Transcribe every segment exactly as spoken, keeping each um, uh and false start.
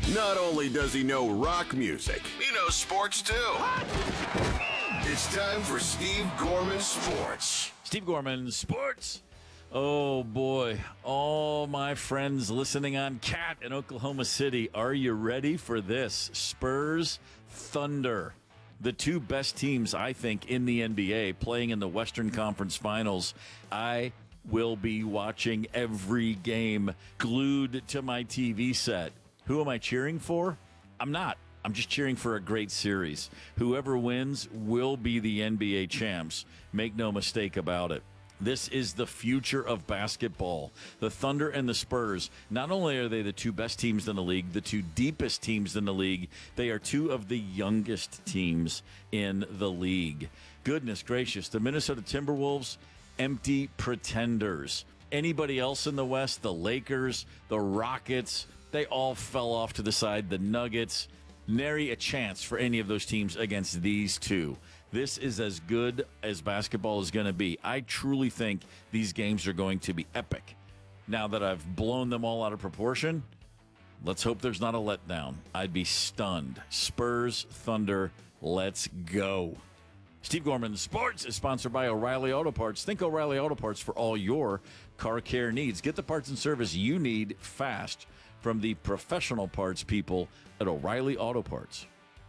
Not only does he know rock music, he knows sports too. It's time for Steve Gorman Sports. Steve Gorman Sports. Oh, boy. All my friends listening on Cat in Oklahoma City, are you ready for this? Spurs Thunder. The two best teams, I think, in the N B A playing in the Western Conference Finals. I will be watching every game glued to my T V set. Who am I cheering for? I'm not. I'm just cheering for a great series. Whoever wins will be the N B A champs. Make no mistake about it. This is the future of basketball. The Thunder and the Spurs, not only are they the two best teams in the league, the two deepest teams in the league, they are two of the youngest teams in the league. Goodness gracious, the Minnesota Timberwolves, empty pretenders. Anybody else in the West, the Lakers, the Rockets, they all fell off to the side. The Nuggets, nary a chance for any of those teams against these two. This is as good as basketball is going to be. I truly think these games are going to be epic. Now that I've blown them all out of proportion, let's hope there's not a letdown. I'd be stunned. Spurs, Thunder, let's go. Steve Gorman Sports is sponsored by O'Reilly Auto Parts. Think O'Reilly Auto Parts for all your car care needs. Get the parts and service you need fast from the professional parts people at O'Reilly Auto Parts.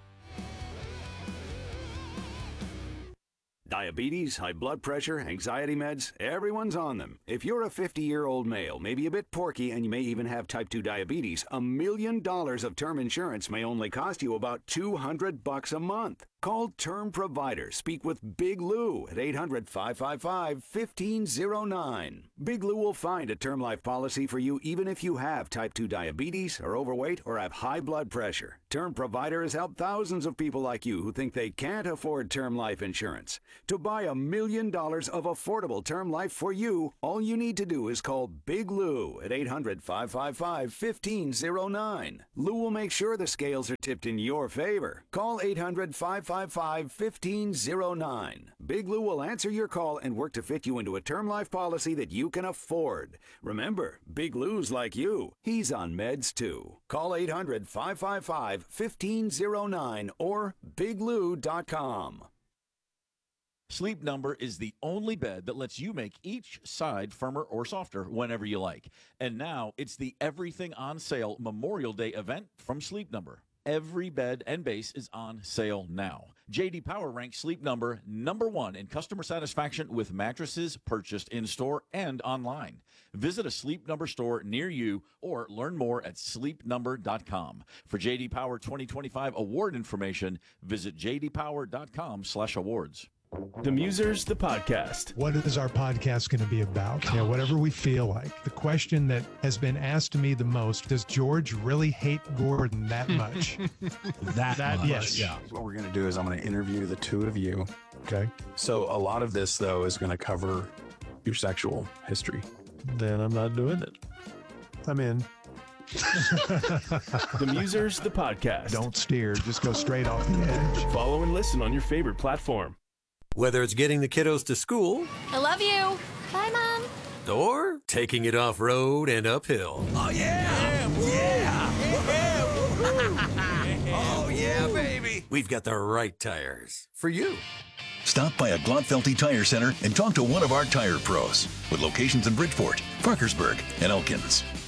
Diabetes, high blood pressure, anxiety meds, everyone's on them. If you're a fifty-year-old male, maybe a bit porky, and you may even have type two diabetes, a million dollars of term insurance may only cost you about two hundred bucks a month. Call Term Provider. Speak with Big Lou at eight hundred, five five five, one five zero nine. Big Lou will find a term life policy for you even if you have type two diabetes, are overweight, or have high blood pressure. Term Provider has helped thousands of people like you who think they can't afford term life insurance. To buy a million dollars of affordable term life for you, all you need to do is call Big Lou at eight hundred, five five five, one five zero nine. Lou will make sure the scales are tipped in your favor. Call eight hundred, five five five, one five zero nine. Big Lou will answer your call and work to fit you into a term life policy that you can afford. Remember, Big Lou's like you. He's on meds too. Call eight hundred, five five five, one five zero nine or big lou dot com. Sleep Number is the only bed that lets you make each side firmer or softer whenever you like. And now it's the Everything on Sale Memorial Day event from Sleep Number. Every bed and base is on sale now. J D Power ranks Sleep Number number one in customer satisfaction with mattresses purchased in-store and online. Visit a Sleep Number store near you or learn more at sleep number dot com. For J D Power twenty twenty-five award information, visit j d power dot com slash awards. The Musers, the podcast. What is our podcast going to be about? Yeah, whatever we feel like. The question that has been asked to me the most, does George really hate Gordon that much? that, that much. Yes. Yeah. What we're going to do is I'm going to interview the two of you. Okay. So a lot of this, though, is going to cover your sexual history. Then I'm not doing it. I'm in. The Musers, the podcast. Don't steer. Just go straight off the edge. Follow and listen on your favorite platform. Whether it's getting the kiddos to school, I love you. Bye, Mom. or taking it off-road and uphill. Oh, yeah! Yeah! Yeah! Oh, yeah, baby! We've got the right tires for you. Stop by a Glotfelty Tire Center and talk to one of our tire pros with locations in Bridgeport, Parkersburg, and Elkins.